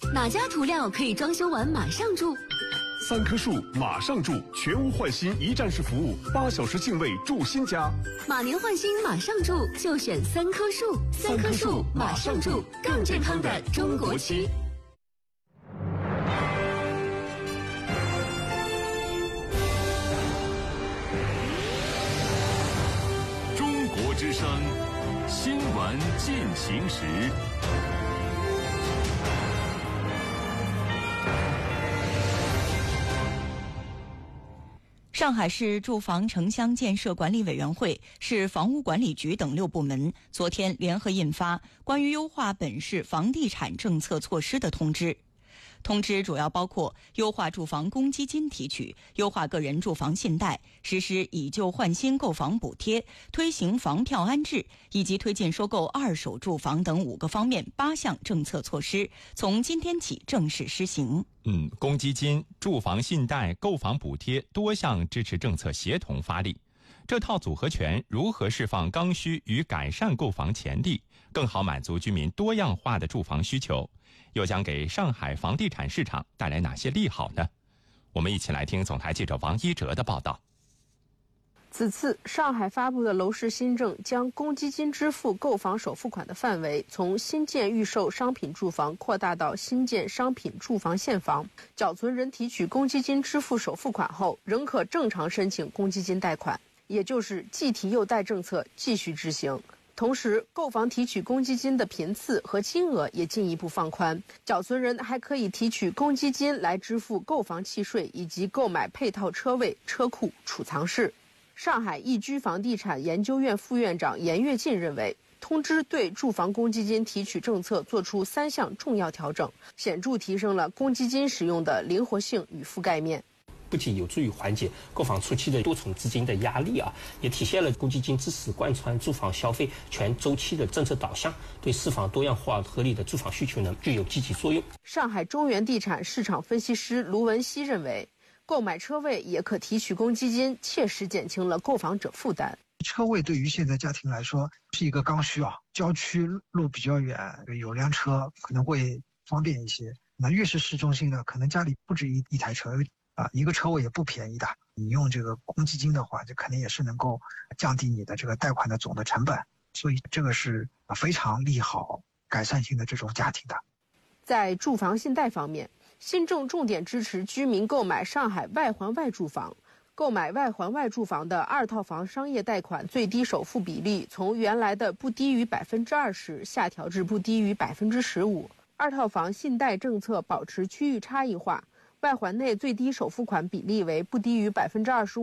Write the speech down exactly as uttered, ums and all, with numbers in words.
哪家涂料可以装修完马上住？ 三棵树马上住，全屋换新一站式服务，八小时净位住新家。 马年换新马上住，就选三棵树。三棵树马上住，更健康的中国区。 中国之声新闻进行时。 上海市住房城乡建设管理委员会、市房屋管理局等六部门昨天联合印发关于优化本市房地产政策措施的通知。通知主要包括优化住房公积金提取、优化个人住房信贷、实施以旧换新购房补贴、推行房票安置以及推进收购二手住房等五个方面八项政策措施，从今天起正式施行。 嗯，公积金、住房信贷、购房补贴多项支持政策协同发力，这套组合拳如何释放刚需与改善购房潜力，更好满足居民多样化的住房需求，又将给上海房地产市场带来哪些利好呢？我们一起来听总台记者王一哲的报道。 此次上海发布的楼市新政将公积金支付购房首付款的范围从新建预售商品住房扩大到新建商品住房现房，缴存人提取公积金支付首付款后仍可正常申请公积金贷款，也就是既提又贷政策继续执行。同时，购房提取公积金的频次和金额也进一步放宽，缴存人还可以提取公积金来支付购房契税以及购买配套车位、车库、储藏室。上海易居房地产研究院副院长严跃进认为，通知对住房公积金提取政策作出三项重要调整，显著提升了公积金使用的灵活性与覆盖面。 不仅有助于缓解购房初期的多重资金的压力啊，也体现了公积金支持贯穿住房消费全周期的政策导向，对释放多样化合理的住房需求呢具有积极作用。 上海中原地产市场分析师卢文熙认为，购买车位也可提取公积金，切实减轻了购房者负担。 车位对于现在家庭来说是一个刚需啊，郊区路比较远，有辆车可能会方便一些。那越是市中心的，可能家里不止一一台车啊，一个车位也不便宜的。你用这个公积金的话，这肯定也是能够降低你的这个贷款的总的成本，所以这个是非常利好改善型的这种家庭的。 在住房信贷方面，新政重点支持居民购买上海外环外住房。购买外环外住房的二套房商业贷款最低首付比例从原来的不低于百分之二十下调至不低于百分之十五。二套房信贷政策保持区域差异化，外环内最低首付款比例为不低于百分之二十五。